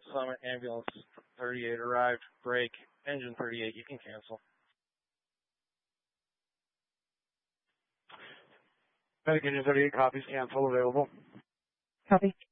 Summit Ambulance 38 arrived. Break. Engine 38, you can cancel. Medic Engine 38, copies, cancel, available. Copy.